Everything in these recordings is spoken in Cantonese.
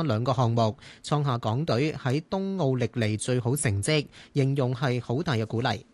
加2個項目，創下港隊喺東奧歷嚟最好成績，形容係好大嘅鼓勵。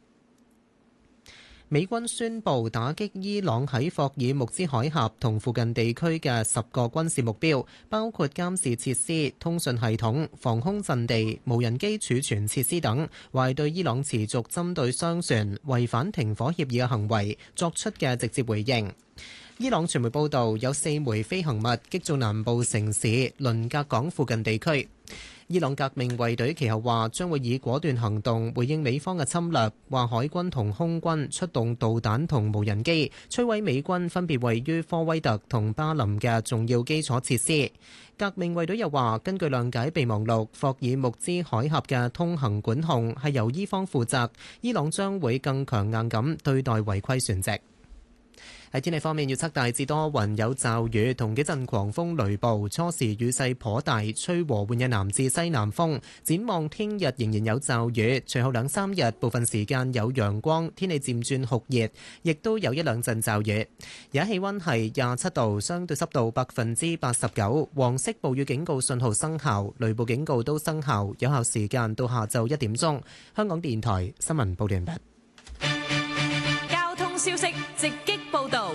美軍宣布打擊伊朗喺霍爾木茲海峽同附近地區嘅10個軍事目標，包括監視設施、通訊系統、防空陣地、無人機儲存設施等，話係對伊朗持續針對商船違反停火協議嘅行為作出嘅直接回應。伊朗傳媒報道，有4枚飛行物擊中南部城市倫格港附近地區。伊朗革命衛隊其後話將會以果斷行動回應美方嘅侵略，話海軍同空軍出動導彈同無人機摧毀美軍分別位於科威特同巴林嘅重要基礎設施。革命衛隊又話，根據諒解備忘錄，霍爾木茲海峽嘅通行管控係由伊方負責，伊朗將會更強硬咁對待違規船隻。喺天氣方面，預測大致多雲有驟雨同幾陣狂風雷暴，初時雨勢頗大，吹和緩嘅南至西南風。展望聽日仍然有驟雨，隨後2-3日部分時間有陽光，天氣漸轉酷熱，亦都有1-2陣驟雨。而家氣溫係27度，相對濕度89%，黃色暴雨警告信號生效，雷暴警告都生效，有效時間到下晝1點鐘。香港電台新聞報道完畢。 交通消息直擊報道。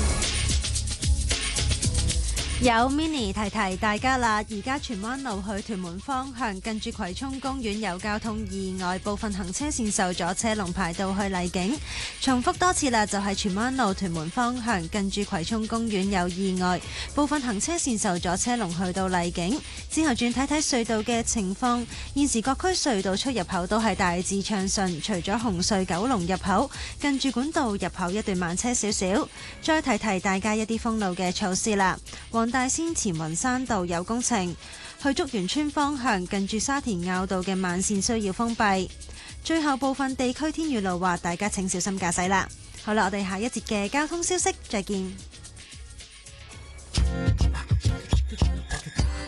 有 Mini 提提大家啦，而家荃灣路去屯門方向近住葵涌公園有交通意外，部分行車線受阻，車龍排到去荔景。重複多次啦，就係荃灣路屯門方向近住葵涌公園有意外，部分行車線受阻，車龍去到荔景。之後轉睇睇隧道嘅情況，現時各區隧道出入口都係大致暢順，除咗紅隧九龍入口近住管道入口一段慢車少少。再提提大家一啲封路嘅措施啦。大仙前雲山道有工程，去竹園村方向近住沙田坳道嘅慢線需要封閉。最後部分地區天雨路滑，大家請小心駕駛啦。好啦，我哋下一節嘅交通消息再見。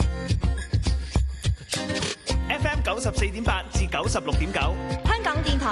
FM 94.8至96.9， 香港電台